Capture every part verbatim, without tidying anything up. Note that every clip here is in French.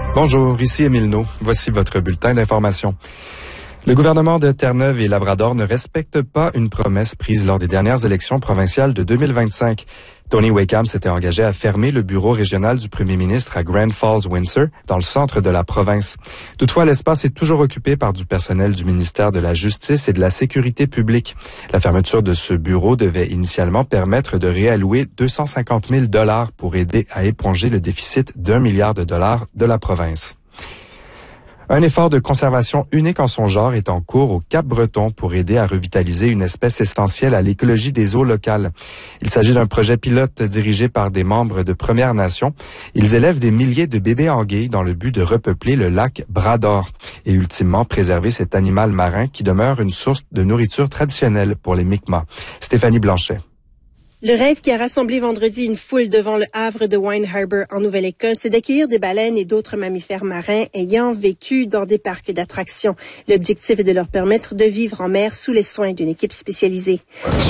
Bonjour, ici Émile Naud. Voici votre bulletin d'information. Le gouvernement de Terre-Neuve et Labrador ne respecte pas une promesse prise lors des dernières élections provinciales de deux mille vingt-cinq. Tony Wakeham s'était engagé à fermer le bureau régional du premier ministre à Grand Falls-Windsor, dans le centre de la province. Toutefois, l'espace est toujours occupé par du personnel du ministère de la Justice et de la Sécurité publique. La fermeture de ce bureau devait initialement permettre de réallouer deux cent cinquante mille dollars pour aider à éponger le déficit d'un milliard de dollars de la province. Un effort de conservation unique en son genre est en cours au Cap-Breton pour aider à revitaliser une espèce essentielle à l'écologie des eaux locales. Il s'agit d'un projet pilote dirigé par des membres de Premières Nations. Ils élèvent des milliers de bébés anguilles dans le but de repeupler le lac Bras-d'Or et ultimement préserver cet animal marin qui demeure une source de nourriture traditionnelle pour les Mi'kmaq. Stéphanie Blanchet. Le rêve qui a rassemblé vendredi une foule devant le havre de Wine Harbour en Nouvelle-Écosse, c'est d'accueillir des baleines et d'autres mammifères marins ayant vécu dans des parcs d'attractions. L'objectif est de leur permettre de vivre en mer sous les soins d'une équipe spécialisée.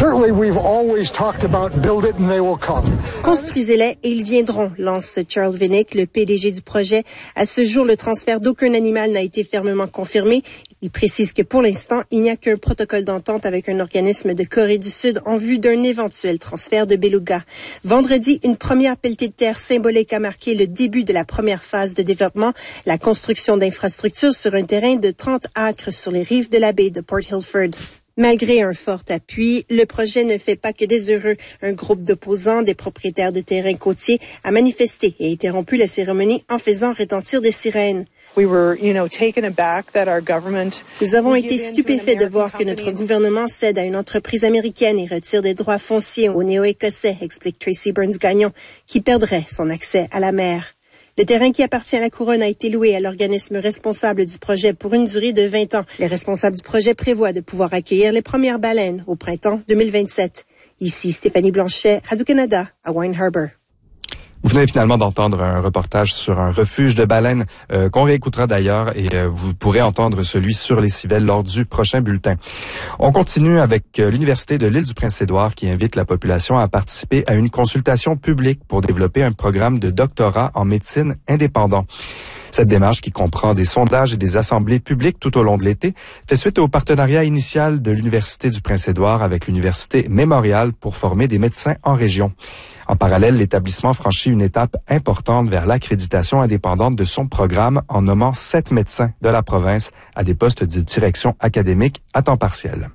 Construisez-les et ils viendront, lance Charles Vinnick, le P D G du projet. À ce jour, le transfert d'aucun animal n'a été fermement confirmé. Il précise que pour l'instant, il n'y a qu'un protocole d'entente avec un organisme de Corée du Sud en vue d'un éventuel transfert de beluga. Vendredi, une première pelletée de terre symbolique a marqué le début de la première phase de développement, la construction d'infrastructures sur un terrain de trente acres sur les rives de la baie de Port Hilford. Malgré un fort appui, le projet ne fait pas que des heureux. Un groupe d'opposants, des propriétaires de terrains côtiers, a manifesté et interrompu la cérémonie en faisant retentir des sirènes. We were, you know, taken aback that our government. Nous avons été stupéfaits de voir que notre gouvernement cède à une entreprise américaine et retire des droits fonciers aux Néo-Écossais, explique Tracy Burns-Gagnon, qui perdrait son accès à la mer. Le terrain qui appartient à la Couronne a été loué à l'organisme responsable du projet pour une durée de vingt ans. Les responsables du projet prévoient de pouvoir accueillir les premières baleines au printemps deux mille vingt-sept. Ici Stéphanie Blanchet, Radio-Canada, à Wine Harbour. Vous venez finalement d'entendre un reportage sur un refuge de baleines euh, qu'on réécoutera d'ailleurs et euh, vous pourrez entendre celui sur les civelles lors du prochain bulletin. On continue avec euh, l'Université de l'Île-du-Prince-Édouard qui invite la population à participer à une consultation publique pour développer un programme de doctorat en médecine indépendant. Cette démarche, qui comprend des sondages et des assemblées publiques tout au long de l'été, fait suite au partenariat initial de l'Université du Prince-Édouard avec l'Université Mémorial pour former des médecins en région. En parallèle, l'établissement franchit une étape importante vers l'accréditation indépendante de son programme en nommant sept médecins de la province à des postes de direction académique à temps partiel.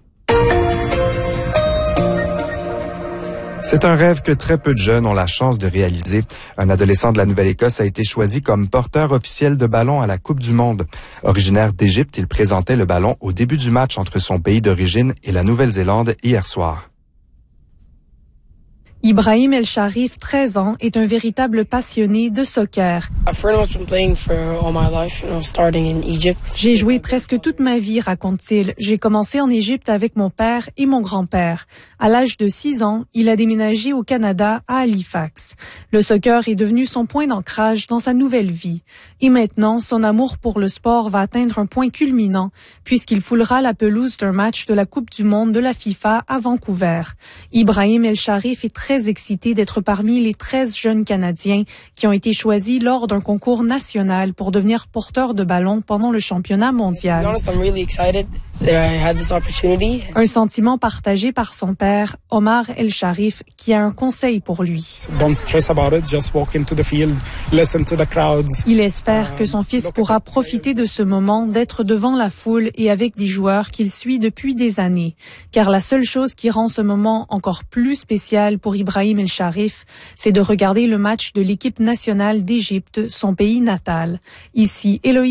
C'est un rêve que très peu de jeunes ont la chance de réaliser. Un adolescent de la Nouvelle-Écosse a été choisi comme porteur officiel de ballon à la Coupe du Monde. Originaire d'Égypte, il présentait le ballon au début du match entre son pays d'origine et la Nouvelle-Zélande hier soir. Ibrahim El Sharif, treize ans, est un véritable passionné de soccer. J'ai joué presque toute ma vie, raconte-t-il. J'ai commencé en Égypte avec mon père et mon grand-père. À l'âge de six ans, il a déménagé au Canada, à Halifax. Le soccer est devenu son point d'ancrage dans sa nouvelle vie. Et maintenant, son amour pour le sport va atteindre un point culminant, puisqu'il foulera la pelouse d'un match de la Coupe du Monde de la FIFA à Vancouver. Ibrahim El Sharif est très excité d'être parmi les treize jeunes Canadiens qui ont été choisis lors d'un concours national pour devenir porteurs de ballon pendant le championnat mondial. Un sentiment partagé par son père, Omar El Sharif, qui a un conseil pour lui. Il espère que son fils pourra profiter de ce moment d'être devant la foule et avec des joueurs qu'il suit depuis des années. Car la seule chose qui rend ce moment encore plus spécial pour Ibrahim El Sharif, c'est de regarder le match de l'équipe nationale d'Égypte, son pays natal. Ici, Héloïse